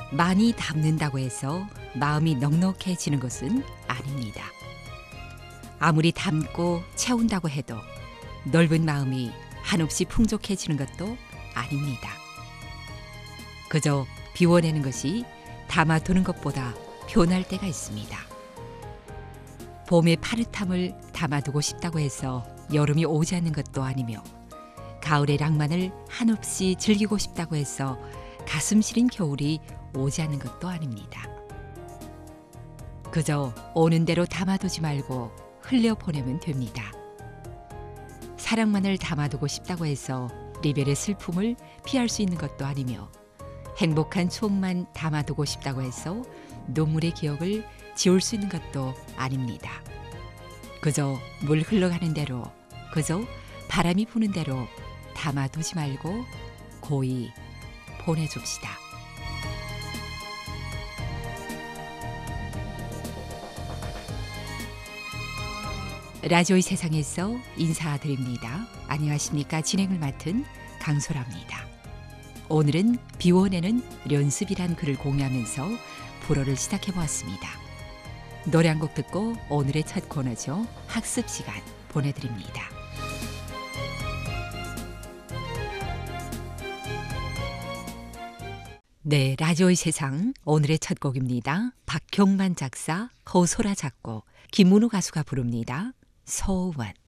많이 담는다고 해서 마음이 넉넉해지는 것은 아닙니다. 아무리 담고 채운다고 해도 넓은 마음이 한없이 풍족해지는 것도 아닙니다. 그저 비워내는 것이 담아두는 것보다 편할 때가 있습니다. 봄의 파릇함을 담아두고 싶다고 해서 여름이 오지 않는 것도 아니며 가을의 낭만을 한없이 즐기고 싶다고 해서 가슴 시린 겨울이 오지 않는 것도 아닙니다. 그저 오는 대로 담아두지 말고 흘려보내면 됩니다. 사랑만을 담아두고 싶다고 해서 이별의 슬픔을 피할 수 있는 것도 아니며 행복한 추억만 담아두고 싶다고 해서 눈물의 기억을 지울 수 있는 것도 아닙니다. 그저 물 흘러가는 대로, 그저 바람이 부는 대로 담아두지 말고 고이 보내줍시다. 라디오의 세상에서 인사드립니다. 안녕하십니까? 진행을 맡은 강소라입니다. 오늘은 비워내는 연습이란 글을 공유하면서 불어를 시작해 보았습니다. 노래 한 곡 듣고 오늘의 첫 코너죠. 학습 시간 보내드립니다. 네, 라디오의 세상 오늘의 첫 곡입니다. 박경만 작사, 허소라 작곡, 김문우 가수가 부릅니다. 소원.